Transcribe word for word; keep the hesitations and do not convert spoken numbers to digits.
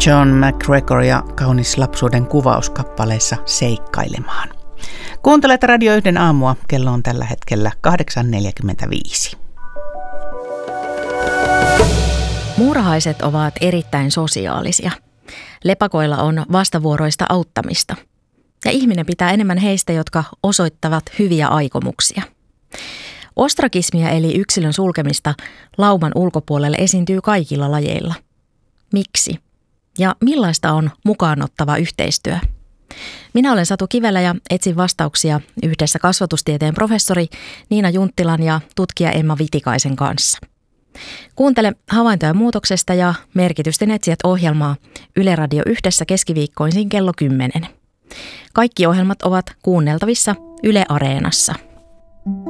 John McGregor ja kaunis lapsuuden kuvauskappaleessa Seikkailemaan. Kuuntelet Radio yhden aamua. Kello on tällä hetkellä kahdeksan neljäkymmentäviisi. Muurahaiset ovat erittäin sosiaalisia. Lepakoilla on vastavuoroista auttamista. Ja ihminen pitää enemmän heistä, jotka osoittavat hyviä aikomuksia. Ostrakismia eli yksilön sulkemista lauman ulkopuolelle esiintyy kaikilla lajeilla. Miksi? Ja millaista on mukaanottava yhteistyö? Minä olen Satu Kivelä ja etsin vastauksia yhdessä kasvatustieteen professori Niina Junttilan ja tutkija Emma Vitikaisen kanssa. Kuuntele havaintoja muutoksesta ja merkitysten etsijät ohjelmaa Yle Radio Yhdessä keskiviikkoisin kello kymmenen. Kaikki ohjelmat ovat kuunneltavissa Yle Areenassa.